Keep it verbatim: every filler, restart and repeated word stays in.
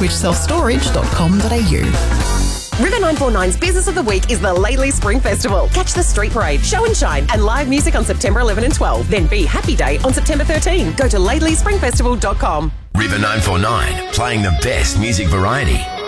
switch self storage dot com dot a u. River nine forty-nine's Business of the Week is the Laidley Spring Festival. Catch the street parade, show and shine, and live music on September eleventh and twelfth. Then be Happy Day on September thirteenth. Go to laidley spring festival dot com. River nine four nine, playing the best music variety.